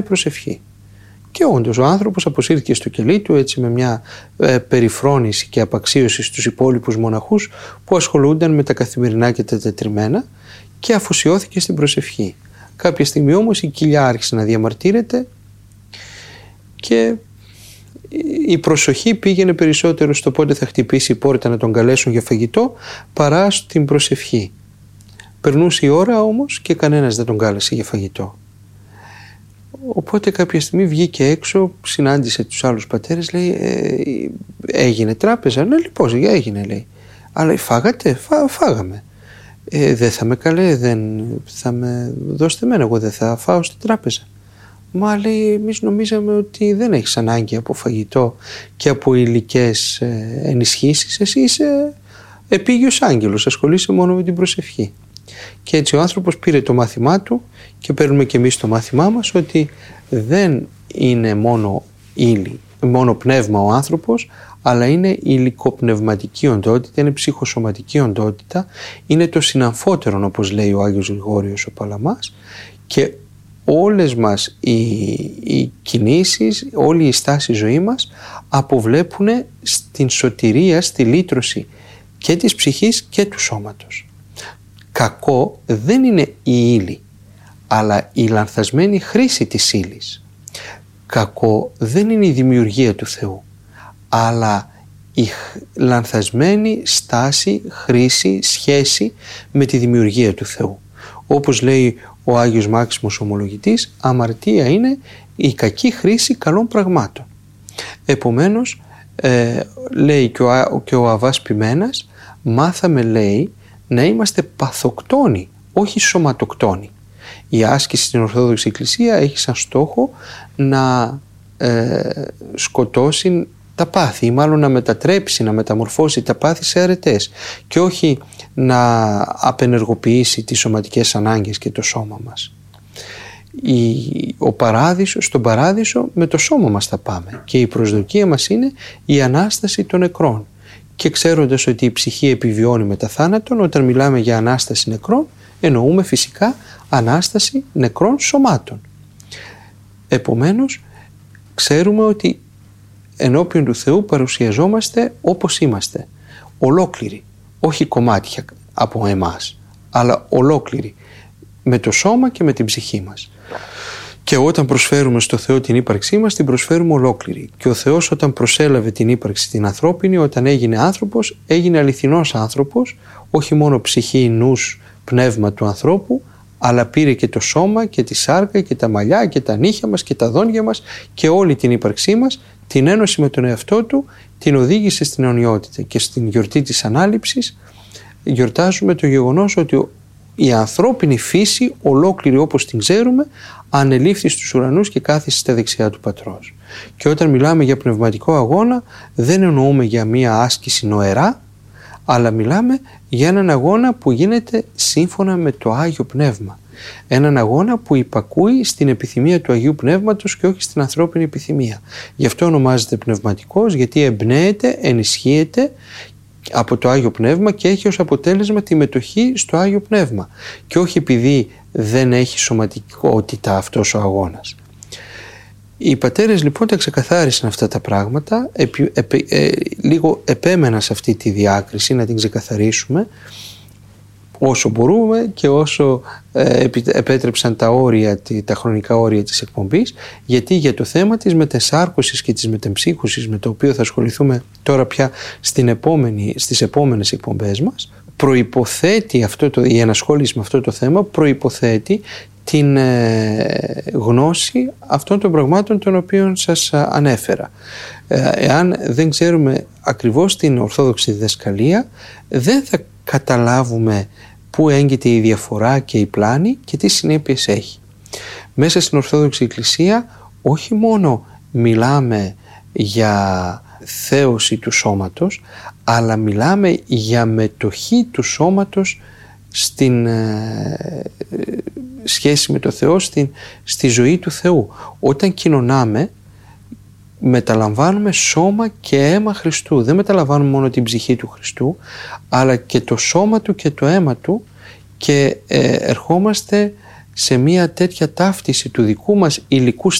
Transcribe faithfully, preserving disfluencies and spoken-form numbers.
προσευχή. Και όντως ο άνθρωπος αποσύρθηκε στο κελί του έτσι με μια ε, περιφρόνηση και απαξίωση στους υπόλοιπους μοναχούς που ασχολούνταν με τα καθημερινά και τα τετριμένα και αφοσιώθηκε στην προσευχή. Κάποια στιγμή όμως η κοιλιά άρχισε να διαμαρτύρεται και η προσοχή πήγαινε περισσότερο στο πότε θα χτυπήσει η πόρτα να τον καλέσουν για φαγητό παρά στην προσευχή. Περνούσε η ώρα όμως και κανένας δεν τον κάλεσε για φαγητό. Οπότε κάποια στιγμή βγήκε έξω, συνάντησε τους άλλους πατέρες, λέει ε, έγινε τράπεζα, ναι λοιπόν έγινε λέει, αλλά φάγατε, Φά, φάγαμε. Ε, δεν θα με καλέ, δεν θα με δώσετε εμένα, εγώ δεν θα φάω στην τράπεζα. Μα λέει εμείς νομίζαμε ότι δεν έχεις ανάγκη από φαγητό και από υλικές ενισχύσεις, εσύ είσαι επίγειος άγγελος, ασχολείσαι μόνο με την προσευχή. Και έτσι ο άνθρωπος πήρε το μάθημά του και παίρνουμε και εμείς το μάθημά μας ότι δεν είναι μόνο ύλη, μόνο πνεύμα ο άνθρωπος, αλλά είναι υλικοπνευματική οντότητα, είναι ψυχοσωματική οντότητα, είναι το συναμφότερον όπως λέει ο Άγιος Γρηγόριος ο Παλαμάς και όλες μας οι, οι κινήσεις, όλη η στάση ζωή μας αποβλέπουν στην σωτηρία, στη λύτρωση και της ψυχής και του σώματος. Κακό δεν είναι η ύλη, αλλά η λανθασμένη χρήση της ύλης. Κακό δεν είναι η δημιουργία του Θεού, αλλά η λανθασμένη στάση, χρήση, σχέση με τη δημιουργία του Θεού. Όπως λέει ο Άγιος Μάξιμος Ομολογητής, αμαρτία είναι η κακή χρήση καλών πραγμάτων. Επομένως, ε, λέει και ο, και ο Αββάς Ποιμένας, μάθαμε λέει να είμαστε παθοκτόνοι, όχι σωματοκτόνοι. Η άσκηση στην Ορθόδοξη Εκκλησία έχει σαν στόχο να ε, σκοτώσει τα πάθη ή μάλλον να μετατρέψει, να μεταμορφώσει τα πάθη σε αρετές και όχι να απενεργοποιήσει τις σωματικές ανάγκες και το σώμα μας. Η, ο παράδεισο, στον παράδεισο με το σώμα μας θα πάμε και η προσδοκία μας είναι η Ανάσταση των νεκρών. Και ξέροντας ότι η ψυχή επιβιώνει μετά θάνατον, όταν μιλάμε για Ανάσταση νεκρών εννοούμε φυσικά Ανάσταση νεκρών σωμάτων. Επομένως ξέρουμε ότι ενώπιον του Θεού παρουσιαζόμαστε όπως είμαστε, ολόκληροι, όχι κομμάτια από εμάς, αλλά ολόκληροι, με το σώμα και με την ψυχή μας. Και όταν προσφέρουμε στο Θεό την ύπαρξή μας, την προσφέρουμε ολόκληρη. Και ο Θεός όταν προσέλαβε την ύπαρξη την ανθρώπινη, όταν έγινε άνθρωπος, έγινε αληθινός άνθρωπος, όχι μόνο ψυχή, νους, πνεύμα του ανθρώπου, αλλά πήρε και το σώμα και τη σάρκα και τα μαλλιά και τα νύχια μας και τα δόντια μας και όλη την ύπαρξή μας, την ένωση με τον εαυτό του, την οδήγησε στην αιωνιότητα. Και στην γιορτή της Ανάληψης γιορτάζουμε το γεγονός ότι η ανθρώπινη φύση, ολόκληρη όπως την ξέρουμε, ανελήφθη στους ουρανούς και κάθισε στα δεξιά του Πατρός. Και όταν μιλάμε για πνευματικό αγώνα, δεν εννοούμε για μία άσκηση νοερά, αλλά μιλάμε για έναν αγώνα που γίνεται σύμφωνα με το Άγιο Πνεύμα. Έναν αγώνα που υπακούει στην επιθυμία του Αγίου Πνεύματος και όχι στην ανθρώπινη επιθυμία. Γι' αυτό ονομάζεται πνευματικός, γιατί εμπνέεται, ενισχύεται από το Άγιο Πνεύμα και έχει ως αποτέλεσμα τη μετοχή στο Άγιο Πνεύμα και όχι επειδή δεν έχει σωματικότητα αυτός ο αγώνας. Οι πατέρες λοιπόν τα ξεκαθάρισαν αυτά τα πράγματα, επι, επι, ε, λίγο επέμεναν σε αυτή τη διάκριση να την ξεκαθαρίσουμε όσο μπορούμε και όσο ε, επέτρεψαν τα όρια, τα χρονικά όρια της εκπομπής, γιατί για το θέμα της μετεσάρκωσης και της μετεμψύχωσης, με το οποίο θα ασχοληθούμε τώρα πια στην επόμενη, στις επόμενες εκπομπές μας, προϋποθέτει αυτό το, η ενασχόληση με αυτό το θέμα προϋποθέτει την ε, γνώση αυτών των πραγμάτων των οποίων σας α, ανέφερα. Ε, εάν δεν ξέρουμε ακριβώς την Ορθόδοξη διδασκαλία, δεν θα καταλάβουμε πού έγκυται η διαφορά και η πλάνη και τι συνέπειες έχει. Μέσα στην Ορθόδοξη Εκκλησία όχι μόνο μιλάμε για θέωση του σώματος, αλλά μιλάμε για μετοχή του σώματος στην ε, σχέση με το Θεό, στην, στη ζωή του Θεού. Όταν κοινωνάμε, μεταλαμβάνουμε σώμα και αίμα Χριστού. Δεν μεταλαμβάνουμε μόνο την ψυχή του Χριστού, αλλά και το σώμα του και το αίμα του και ε, ερχόμαστε σε μια τέτοια ταύτιση του δικού μας υλικού